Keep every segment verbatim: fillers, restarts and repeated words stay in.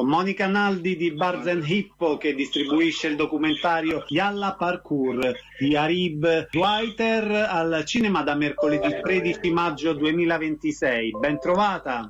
con Monica Naldi di Barz and Hippo, che distribuisce il documentario Yalla Parkour di Arib Zweiter al cinema da mercoledì tredici maggio duemilaventisei. Ben trovata!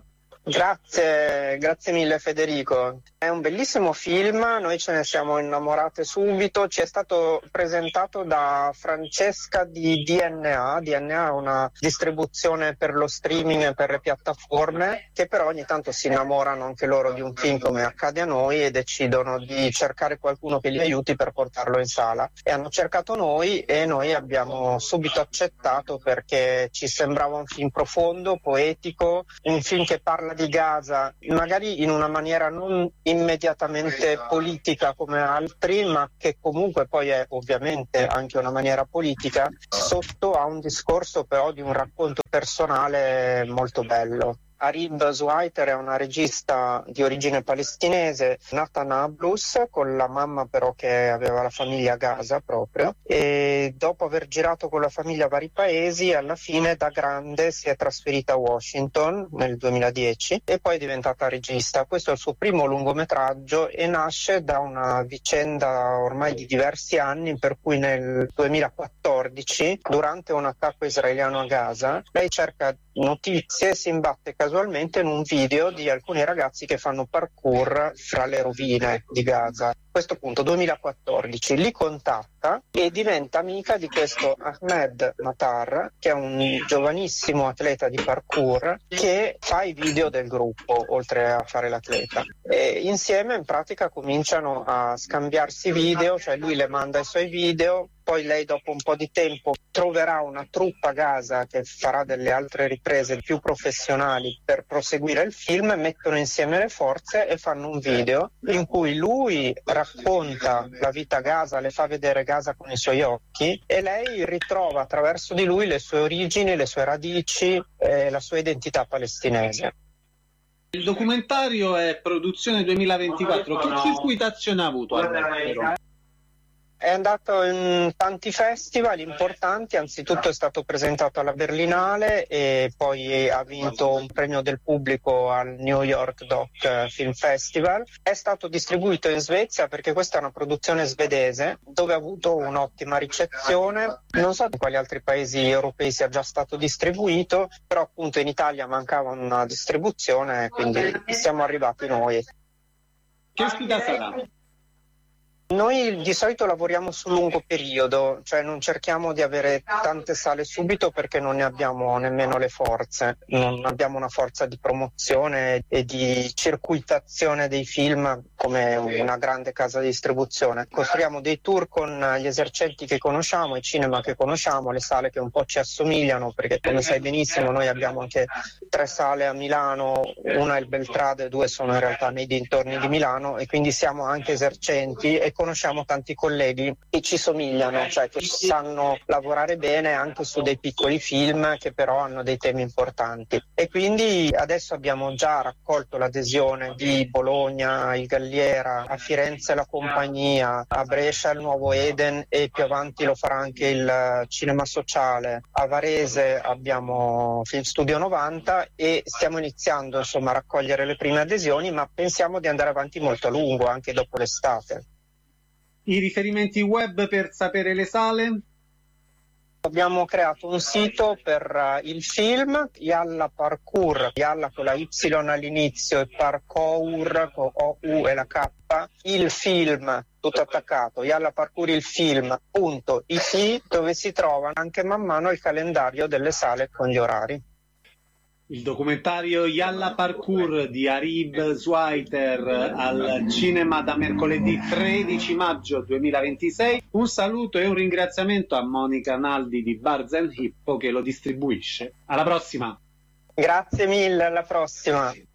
Grazie, grazie mille Federico. È un bellissimo film, noi ce ne siamo innamorate subito. Ci è stato presentato da Francesca di D N A. D N A è una distribuzione per lo streaming e per le piattaforme, che però ogni tanto si innamorano anche loro di un film come accade a noi e decidono di cercare qualcuno che li aiuti per portarlo in sala. E hanno cercato noi e noi abbiamo subito accettato, perché ci sembrava un film profondo, poetico, un film che parla di Gaza, magari in una maniera non immediatamente politica come altri, ma che comunque poi è ovviamente anche una maniera politica, sotto a un discorso però di un racconto personale molto bello. Arib Zweiter è una regista di origine palestinese, nata a Nablus, con la mamma però che aveva la famiglia a Gaza proprio, e dopo aver girato con la famiglia vari paesi, alla fine da grande si è trasferita a Washington nel duemiladieci e poi è diventata regista. Questo è il suo primo lungometraggio e nasce da una vicenda ormai di diversi anni, per cui nel duemilaquattordici, durante un attacco israeliano a Gaza, lei cerca notizie e si imbatte casualmente in un video di alcuni ragazzi che fanno parkour fra le rovine di Gaza. A questo punto, duemilaquattordici, li contatta e diventa amica di questo Ahmed Matar, che è un giovanissimo atleta di parkour che fa i video del gruppo, oltre a fare l'atleta. E insieme in pratica cominciano a scambiarsi video, cioè lui le manda i suoi video, poi lei dopo un po' di tempo troverà una troupe a Gaza che farà delle altre riprese più professionali per proseguire il film, mettono insieme le forze e fanno un video in cui lui racconta la vita a Gaza, le fa vedere Gaza con i suoi occhi e lei ritrova attraverso di lui le sue origini, le sue radici e la sua identità palestinese. Il documentario è produzione duemilaventiquattro, che circuitazione ha avuto all'estero? È andato in tanti festival importanti, anzitutto è stato presentato alla Berlinale e poi ha vinto un premio del pubblico al New York Doc Film Festival. È stato distribuito in Svezia perché questa è una produzione svedese dove ha avuto un'ottima ricezione. Non so in quali altri paesi europei sia già stato distribuito, però appunto in Italia mancava una distribuzione, quindi siamo arrivati noi. Che sfida sarà? Noi di solito lavoriamo sul lungo periodo, cioè non cerchiamo di avere tante sale subito perché non ne abbiamo nemmeno le forze, non abbiamo una forza di promozione e di circuitazione dei film come una grande casa di distribuzione. Costruiamo dei tour con gli esercenti che conosciamo, i cinema che conosciamo, le sale che un po' ci assomigliano, perché come sai benissimo noi abbiamo anche tre sale a Milano, una è il Beltrade, due sono in realtà nei dintorni di Milano e quindi siamo anche esercenti e conosciamo tanti colleghi che ci somigliano, cioè che sanno lavorare bene anche su dei piccoli film che però hanno dei temi importanti. E quindi adesso abbiamo già raccolto l'adesione di Bologna, il Galliera, a Firenze la Compagnia, a Brescia il Nuovo Eden e più avanti lo farà anche il Cinema Sociale. A Varese abbiamo Film Studio novanta e stiamo iniziando insomma a raccogliere le prime adesioni, ma pensiamo di andare avanti molto a lungo anche dopo l'estate. I riferimenti web per sapere le sale? Abbiamo creato un sito per uh, il film, Yalla Parkour, Yalla con la Y all'inizio e Parkour con O U e la K, il film, tutto attaccato, Yalla Parkour il film punto it, dove si trova anche man mano il calendario delle sale con gli orari. Il documentario Yalla Parkour di Arib Zweiter al cinema da mercoledì tredici maggio duemilaventisei. Un saluto e un ringraziamento a Monica Naldi di Barz and Hippo che lo distribuisce. Alla prossima! Grazie mille, alla prossima!